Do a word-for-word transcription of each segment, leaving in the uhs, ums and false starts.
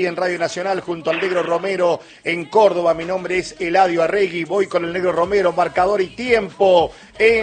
En Radio Nacional junto al Negro Romero en Córdoba. Mi nombre es Eladio Arregui, voy con el Negro Romero, marcador y tiempo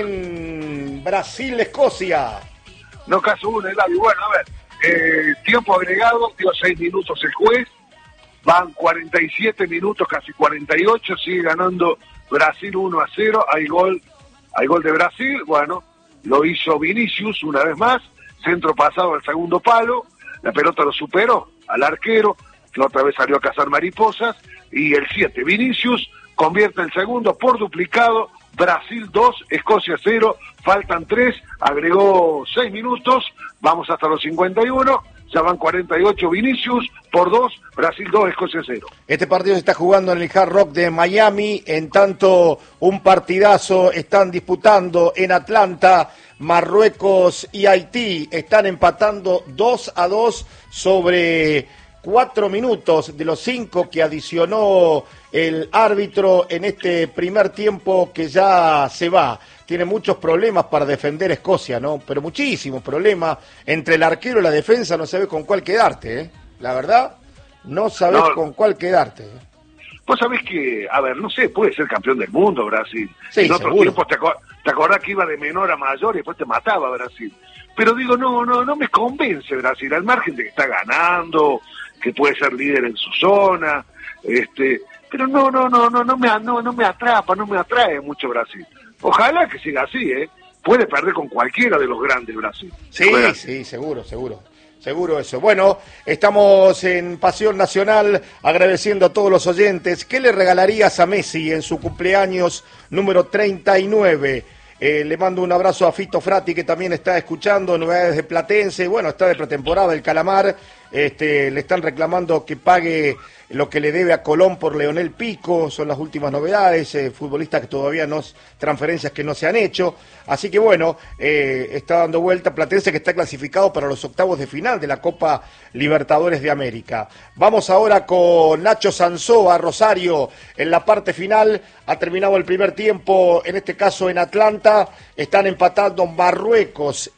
en Brasil-Escocia. No caso uno, Eladio. Bueno, a ver, eh, tiempo agregado, dio seis minutos el juez, van cuarenta y siete minutos, casi cuarenta y ocho, sigue ganando Brasil uno a cero, hay gol, hay gol de Brasil, bueno, lo hizo Vinicius una vez más, centro pasado al segundo palo, la pelota lo superó al arquero, que otra vez salió a cazar mariposas, y el siete, Vinicius, convierte el segundo por duplicado, Brasil dos, Escocia cero, faltan tres, agregó seis minutos, vamos hasta los cincuenta y uno, ya van cuarenta y ocho, Vinicius por dos, Brasil dos, Escocia cero. Este partido se está jugando en el Hard Rock de Miami, en tanto un partidazo están disputando en Atlanta, Marruecos y Haití, están empatando dos a dos sobre cuatro minutos de los cinco que adicionó el árbitro en este primer tiempo que ya se va. Tiene muchos problemas para defender Escocia, ¿no? Pero muchísimos problemas. Entre el arquero y la defensa no sabes con cuál quedarte, ¿eh? La verdad, no sabes no. con cuál quedarte, ¿eh? Vos sabés que, a ver, no sé, puede ser campeón del mundo Brasil. Sí, en otros seguro. tiempos te, acor te acordás que iba de menor a mayor y después te mataba Brasil. Pero digo, no, no, no me convence Brasil, al margen de que está ganando, que puede ser líder en su zona, este, pero no, no, no, no, no me, no, no me atrapa, no me atrae mucho Brasil. Ojalá que siga así, ¿eh? Puede perder con cualquiera de los grandes Brasil. Sí, sí, seguro, seguro. Seguro eso. Bueno, estamos en Pasión Nacional agradeciendo a todos los oyentes. ¿Qué le regalarías a Messi en su cumpleaños número treinta y nueve? Eh, le mando un abrazo a Fito Frati, que también está escuchando, novedades de Platense. Bueno, está de pretemporada el Calamar. Este, le están reclamando que pague lo que le debe a Colón por Leonel Pico, son las últimas novedades, eh, futbolistas que todavía no, transferencias que no se han hecho, así que bueno, eh, está dando vuelta Platense, que está clasificado para los octavos de final de la Copa Libertadores de América. Vamos ahora con Nacho Sanzoa, Rosario, en la parte final, ha terminado el primer tiempo, en este caso en Atlanta, están empatando Marruecos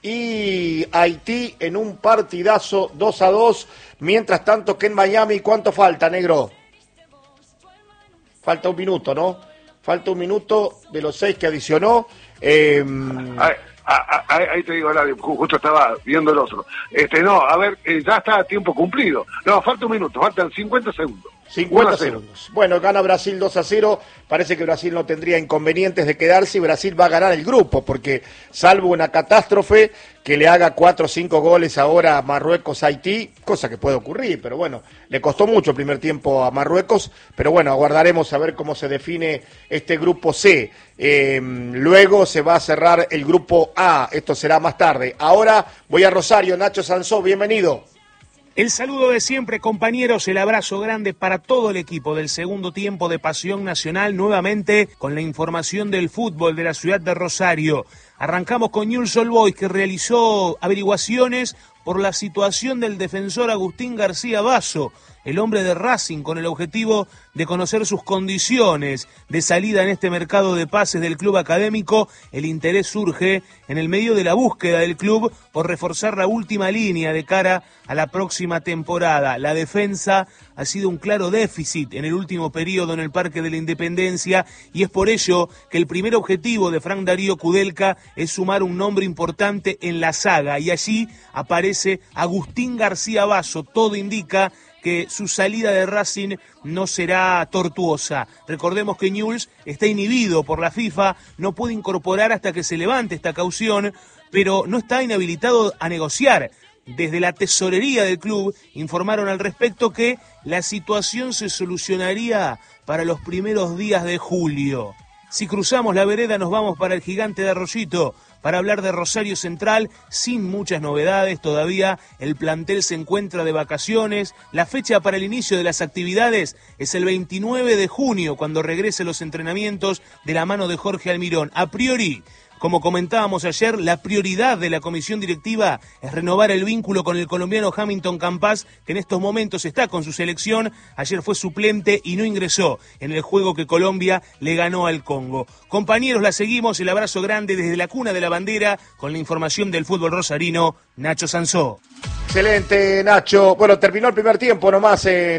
y Haití en un partidazo dos a dos. Mientras tanto que en Miami, ¿cuánto falta, negro? Falta un minuto, ¿no? Falta un minuto de los seis que adicionó. Eh... Ahí, ahí, ahí te digo, justo estaba viendo el otro. Este, no, a ver, eh, ya está a tiempo cumplido. No, falta un minuto, faltan cincuenta segundos. cincuenta segundos. Bueno, gana Brasil dos a cero. Parece que Brasil no tendría inconvenientes de quedarse y Brasil va a ganar el grupo, porque salvo una catástrofe que le haga cuatro o cinco goles ahora a Marruecos-Haití, cosa que puede ocurrir, pero bueno, le costó mucho el primer tiempo a Marruecos, pero bueno, aguardaremos a ver cómo se define este grupo C. Eh, luego se va a cerrar el grupo A, esto será más tarde. Ahora voy a Rosario, Nacho Sanzó, bienvenido. El saludo de siempre, compañeros, el abrazo grande para todo el equipo del segundo tiempo de Pasión Nacional, nuevamente con la información del fútbol de la ciudad de Rosario. Arrancamos con Newell's Old Boys, que realizó averiguaciones por la situación del defensor Agustín García Basso, el hombre de Racing, con el objetivo de conocer sus condiciones de salida en este mercado de pases del club académico. El interés surge en el medio de la búsqueda del club por reforzar la última línea de cara a la próxima temporada. La defensa ha sido un claro déficit en el último periodo en el Parque de la Independencia y es por ello que el primer objetivo de Frank Darío Kudelka es sumar un nombre importante en la saga, y allí aparece Agustín García Basso. Todo indica que su salida de Racing no será tortuosa. Recordemos que Newell's está inhibido por la FIFA, no puede incorporar hasta que se levante esta caución, pero no está inhabilitado a negociar. Desde la tesorería del club informaron al respecto que la situación se solucionaría para los primeros días de julio. Si cruzamos la vereda nos vamos para el Gigante de Arroyito para hablar de Rosario Central, sin muchas novedades todavía. El plantel se encuentra de vacaciones. La fecha para el inicio de las actividades es el veintinueve de junio, cuando regresen los entrenamientos de la mano de Jorge Almirón. A priori, Como comentábamos ayer, la prioridad de la comisión directiva es renovar el vínculo con el colombiano Hamilton Campas, que en estos momentos está con su selección. Ayer fue suplente y no ingresó en el juego que Colombia le ganó al Congo. Compañeros, la seguimos, el abrazo grande desde la cuna de la bandera, con la información del fútbol rosarino, Nacho Sansó. Excelente, Nacho. Bueno, terminó el primer tiempo nomás. Eh...